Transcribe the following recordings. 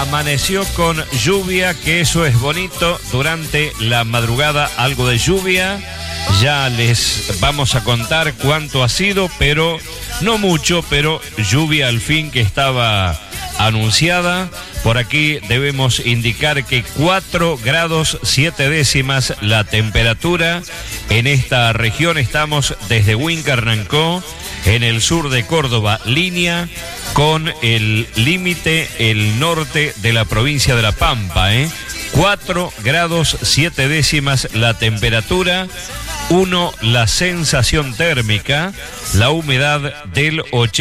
Amaneció con lluvia, que eso es bonito. Durante la madrugada algo de lluvia. Ya les vamos a contar cuánto ha sido, pero no mucho, pero lluvia al fin que estaba anunciada. Por aquí debemos indicar que 4 grados 7 décimas la temperatura en esta región. Estamos desde Huincarnancó, en el sur de Córdoba, línea con el límite, el norte de la provincia de La Pampa, 4 grados 7 décimas la temperatura. 1, la sensación térmica, la humedad del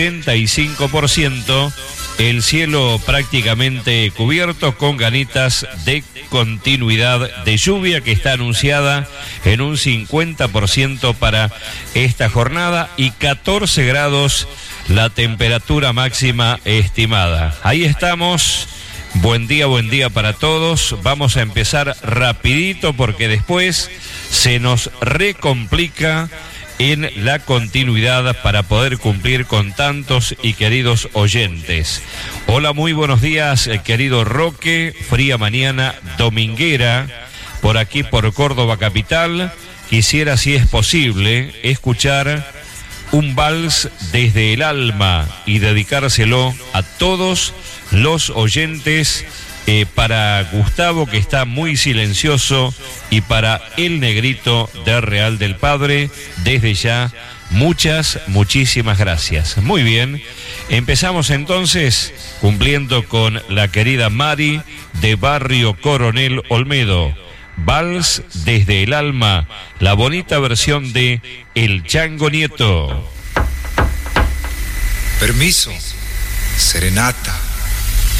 85%, el cielo prácticamente cubierto con ganitas de continuidad de lluvia que está anunciada en un 50% para esta jornada y 14 grados la temperatura máxima estimada. Ahí estamos. Buen día para todos. Vamos a empezar rapidito porque después se nos recomplica en la continuidad para poder cumplir con tantos y queridos oyentes. Hola, muy buenos días, querido Roque. Fría mañana dominguera por aquí por Córdoba capital. Quisiera, si es posible, escuchar un vals desde el alma y dedicárselo a todos los oyentes, para Gustavo, que está muy silencioso, y para el negrito de Real del Padre. Desde ya, muchísimas gracias. Muy bien, empezamos entonces cumpliendo con la querida Mari de Barrio Coronel Olmedo. Vals desde el alma, la bonita versión de El Chango Nieto. Permiso, serenata.